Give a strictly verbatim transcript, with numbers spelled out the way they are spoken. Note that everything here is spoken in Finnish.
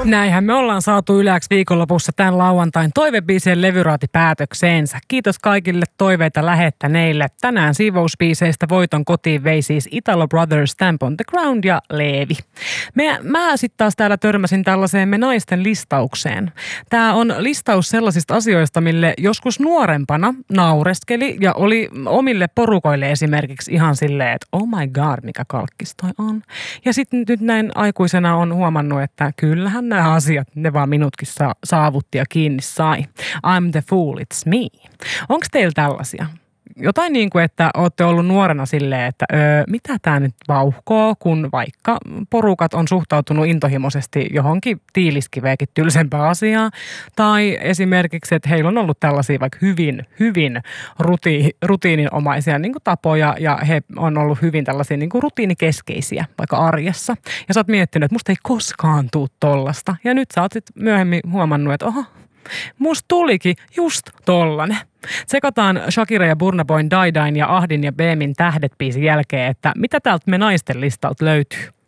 Näinhän me ollaan saatu yleäksi viikonlopussa tämän lauantain toivebiisien levyraati päätökseensä. Kiitos kaikille toiveita lähettäneille. Tänään siivousbiiseistä voiton kotiin vei siis Italo Brothers, Stamp on the Ground ja Leevi. Me, mä sitten taas täällä törmäsin tällaiseen me naisten listaukseen. Tämä on listaus sellaisista asioista, mille joskus nuorempana naureskeli ja oli omille porukoille esimerkiksi ihan silleen, että oh my god, mikä kalkkis toi on. Ja sitten nyt näin aikuisena on huomannut, että kyllähän nämä asiat, ne vaan minutkin sa- saavutti ja kiinni sai. I'm the fool, it's me. Onko teillä tällaisia? Jotain niin kuin, että olette ollut nuorena silleen, että öö, mitä tämä nyt vauhkoo, kun vaikka porukat on suhtautunut intohimoisesti johonkin tiiliskiveekin tylsempää asiaa. Tai esimerkiksi, että heillä on ollut tällaisia vaikka hyvin, hyvin ruti, rutiininomaisia niin kuin tapoja ja he on ollut hyvin tällaisia niin kuin rutiinikeskeisiä vaikka arjessa. Ja sä oot miettinyt, että musta ei koskaan tuu tollasta. Ja nyt sä oot sit myöhemmin huomannut, että oho, musta tulikin just tollanen. Tsekataan Shakira ja Burna Boyn Daidain ja Ahdin ja Beemin Tähdet -biisin jälkeen, että mitä täältä me naisten listalta löytyy.